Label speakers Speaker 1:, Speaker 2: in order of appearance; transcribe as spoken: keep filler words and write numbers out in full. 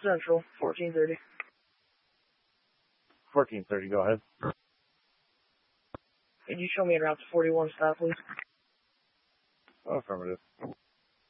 Speaker 1: Central, fourteen thirty.
Speaker 2: fourteen thirty, go ahead.
Speaker 1: Can you show me en route to forty-one stop, please?
Speaker 2: Oh, affirmative.